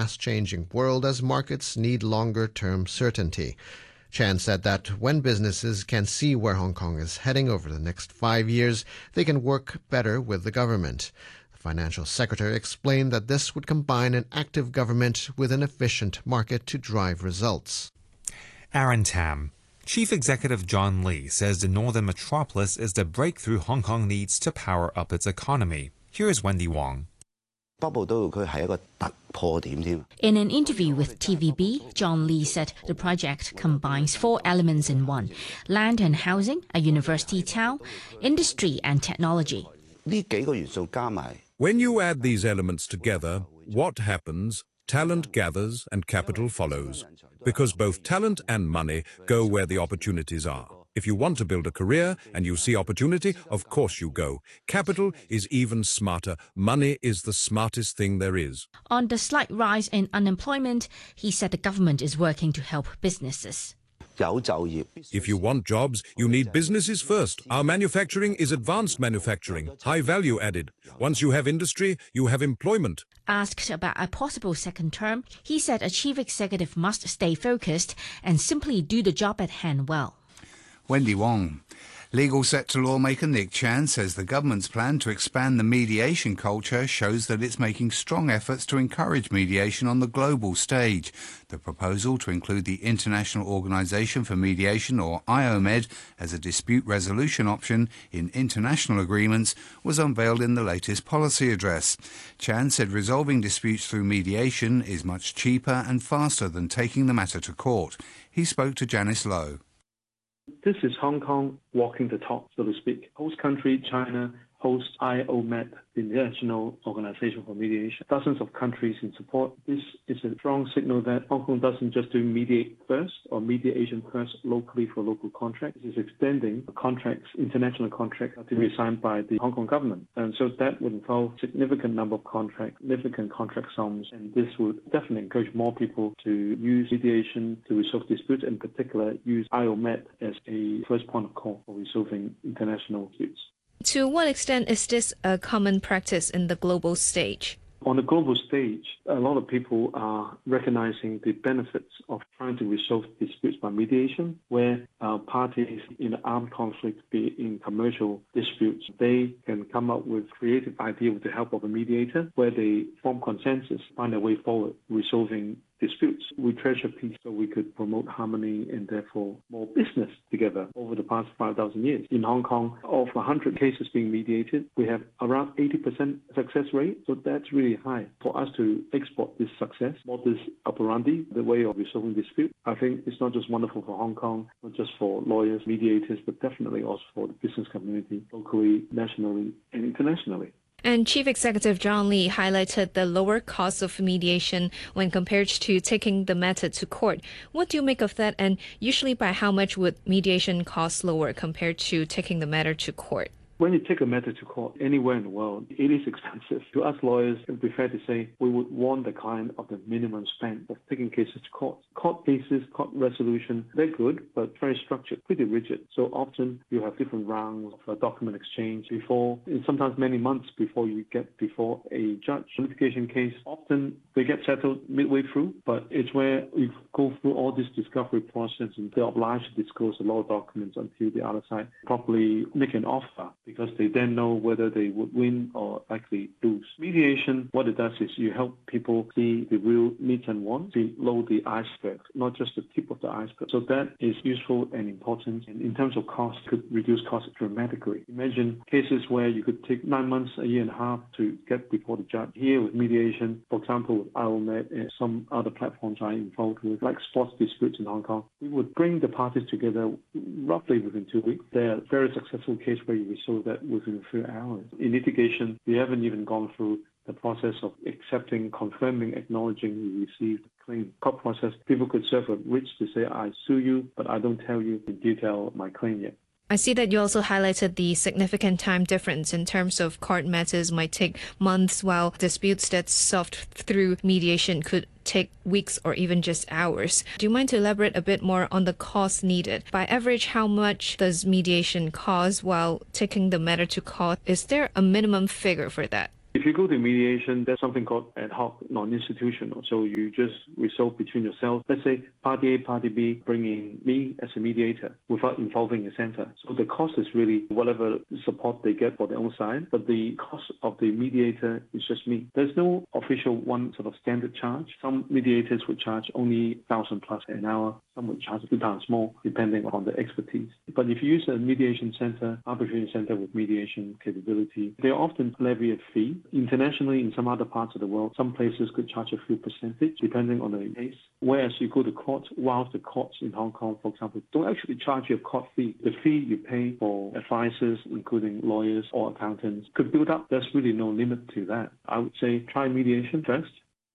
fast-changing world as markets need longer-term certainty. Chan said that when businesses can see where Hong Kong is heading over the next 5 years, they can work better with the government. The financial secretary explained that this would combine an active government with an efficient market to drive results. Aaron Tam. Chief Executive John Lee says the northern metropolis is the breakthrough Hong Kong needs to power up its economy. Here is Wendy Wong. In an interview with TVB, John Lee said the project combines 4 elements in one: land and housing, a university town, industry and technology. When you add these elements together, what happens? Talent gathers and capital follows, because both talent and money go where the opportunities are. If you want to build a career and you see opportunity, of course you go. Capital is even smarter. Money is the smartest thing there is. On the slight rise in unemployment, he said the government is working to help businesses. If you want jobs, you need businesses first. Our manufacturing is advanced manufacturing, high value added. Once you have industry, you have employment. Asked about a possible second term, he said a chief executive must stay focused and simply do the job at hand well. Wendy Wong. Legal sector lawmaker Nick Chan says the government's plan to expand the mediation culture shows that it's making strong efforts to encourage mediation on the global stage. The proposal to include the International Organization for Mediation, or IOMED, as a dispute resolution option in international agreements was unveiled in the latest policy address. Chan said resolving disputes through mediation is much cheaper and faster than taking the matter to court. He spoke to Janice Lowe. This is Hong Kong walking the talk, so to speak. Host country China hosts IOMED, the International Organization for Mediation. Dozens of countries in support. This is a strong signal that Hong Kong doesn't just do mediate first or mediation first locally for local contracts. It is extending contracts, international contracts, to be signed by the Hong Kong government. And so that would involve significant number of contracts, significant contract sums, and this would definitely encourage more people to use mediation to resolve disputes, in particular use IOMED as a first point of call for resolving international disputes. To what extent is this a common practice in the global stage? On the global stage, a lot of people are recognizing the benefits of trying to resolve disputes by mediation, where parties in an armed conflict, be it in commercial disputes, they can come up with creative ideas with the help of a mediator, where they form consensus, find a way forward, resolving disputes. We treasure peace so we could promote harmony and therefore more business together over the past 5,000 years. In Hong Kong, of 100 cases being mediated, we have around 80% success rate, so that's really high. For us to export this success, modus operandi, the way of resolving disputes, I think it's not just wonderful for Hong Kong, not just for lawyers, mediators, but definitely also for the business community, locally, nationally, and internationally. And Chief Executive John Lee highlighted the lower cost of mediation when compared to taking the matter to court. What do you make of that? And usually by how much would mediation cost lower compared to taking the matter to court? When you take a matter to court anywhere in the world, it is expensive. To us lawyers, it would be fair to say we would warn the client of the minimum spend of taking cases to court. Court cases, court resolution, they're good, but very structured, pretty rigid. So often you have different rounds of document exchange before, sometimes many months before you get before a judge. Litigation case, often they get settled midway through, but it's where you go through all this discovery process and they're obliged to disclose a lot of documents until the other side properly make an offer, because they then know whether they would win or likely lose. Mediation, what it does is you help people see the real needs and wants, below the iceberg, not just the tip of the iceberg. So that is useful and important. And in terms of cost, could reduce costs dramatically. Imagine cases where you could take 9 months, a year and a half to get before the judge. Here with mediation, for example, with IOMED and some other platforms I'm involved with, like sports disputes in Hong Kong, we would bring the parties together roughly within 2 weeks. They're a very successful case where you resolve that within a few hours. In litigation, we haven't even gone through the process of accepting, confirming, acknowledging we received the claim. Court process, people could serve a writ to say, I sue you, but I don't tell you in detail my claim yet. I see that you also highlighted the significant time difference in terms of court matters might take months, while disputes that's solved through mediation could take weeks or even just hours. Do you mind to elaborate a bit more on the cost needed? By average, how much does mediation cost while taking the matter to court? Is there a minimum figure for that? If If you go to mediation, there's something called ad hoc, non-institutional. So you just resolve between yourselves. Let's say party A, party B, bring in me as a mediator without involving a center. So the cost is really whatever support they get for their own side, but the cost of the mediator is just me. There's no official one sort of standard charge. Some mediators would charge only 1,000 plus an hour. Some would charge 2 times more, depending on the expertise. But if you use a mediation center, arbitration center with mediation capability, they often levy a fee. Internationally, in some other parts of the world, some places could charge a few percentage, depending on the case. Whereas you go to court, whilst the courts in Hong Kong, for example, don't actually charge you a court fee. The fee you pay for advisors, including lawyers or accountants, could build up. There's really no limit to that. I would say try mediation first.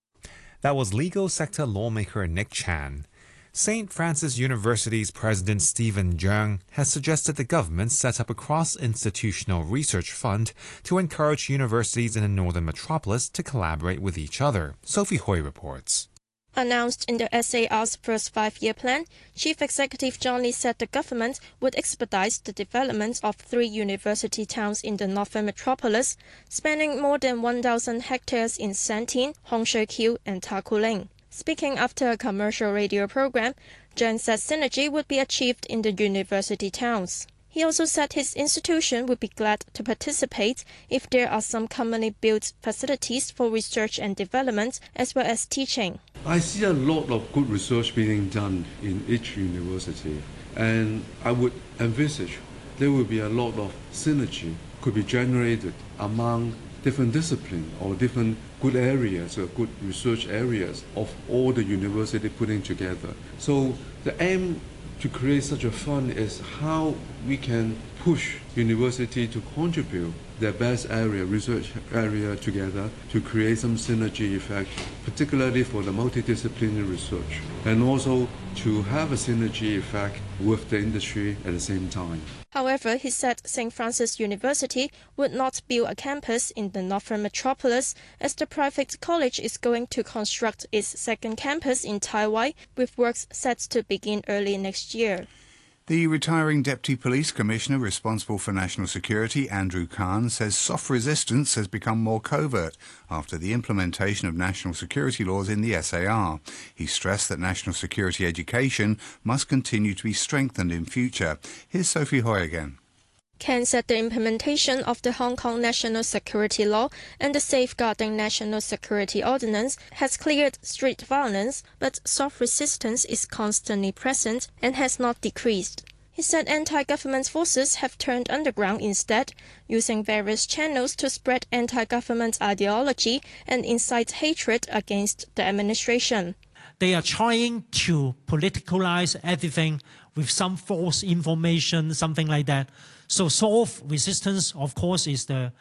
That was legal sector lawmaker Nick Chan. St. Francis University's President Stephen Cheung has suggested the government set up a cross-institutional research fund to encourage universities in the northern metropolis to collaborate with each other. Sophie Hui reports. Announced in the SAR's first 5-year plan, Chief Executive John Lee said the government would expedite the development of 3 university towns in the northern metropolis, spanning more than 1,000 hectares in Santine, Hong Shui Kiu and Takuleng. Speaking after a commercial radio program, Cheung said synergy would be achieved in the university towns. He also said his institution would be glad to participate if there are some commonly built facilities for research and development as well as teaching. I see a lot of good research being done in each university, and I would envisage there will be a lot of synergy could be generated among different disciplines or different good areas or good research areas of all the university putting together. So the aim to create such a fund is how we can push university to contribute their best area, research area together to create some synergy effect, particularly for the multidisciplinary research, and also to have a synergy effect with the industry at the same time. However, he said St. Francis University would not build a campus in the northern metropolis, as the private college is going to construct its second campus in Tai Wai, with works set to begin early next year. The retiring Deputy Police Commissioner responsible for national security, Andrew Khan, says soft resistance has become more covert after the implementation of national security laws in the SAR. He stressed that national security education must continue to be strengthened in future. Here's Sophie Hoy again. Khan said the implementation of the Hong Kong National Security Law and the Safeguarding National Security Ordinance has cleared street violence, but soft resistance is constantly present and has not decreased. He said anti-government forces have turned underground instead, using various channels to spread anti-government ideology and incite hatred against the administration. They are trying to politicalize everything with some false information, something like that. So soft resistance, of course, is the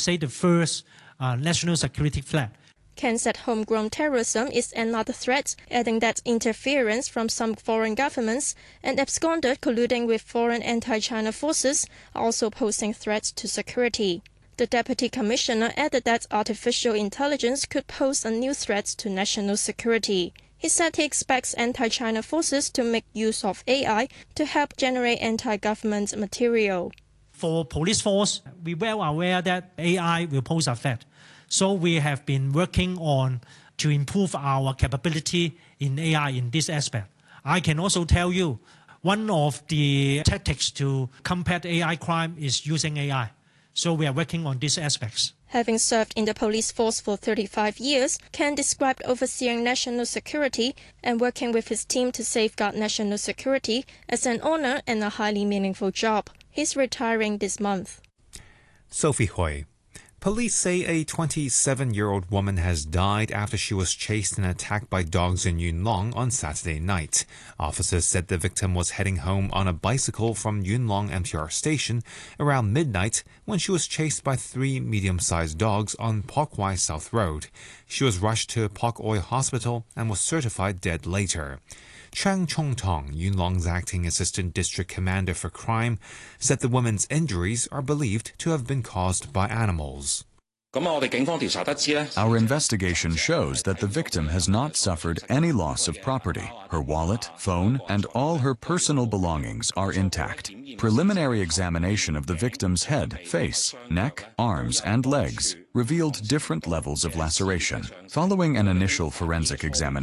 first national security threat. Khan said homegrown terrorism is another threat, adding that interference from some foreign governments and absconded colluding with foreign anti-China forces are also posing threats to security. The Deputy Commissioner added that artificial intelligence could pose a new threat to national security. He said he expects anti-China forces to make use of AI to help generate anti-government material. For police force, we're well aware that AI will pose a threat. So we have been working on to improve our capability in AI in this aspect. I can also tell you, one of the tactics to combat AI crime is using AI. So we are working on these aspects. Having served in the police force for 35 years, Khan described overseeing national security and working with his team to safeguard national security as an honor and a highly meaningful job. He's retiring this month. Sophie Hui. Police say a 27-year-old woman has died after she was chased and attacked by dogs in Yuen Long on Saturday night. Officers said the victim was heading home on a bicycle from Yuen Long MTR station around midnight when she was chased by 3 medium-sized dogs on Pok Wai South Road. She was rushed to Pok Oi Hospital and was certified dead later. Chang Chong Tong, Yuen Long's acting assistant district commander for crime, said the woman's injuries are believed to have been caused by animals. Our investigation shows that the victim has not suffered any loss of property. Her wallet, phone, and all her personal belongings are intact. Preliminary examination of the victim's head, face, neck, arms, and legs revealed different levels of laceration. Following an initial forensic examination,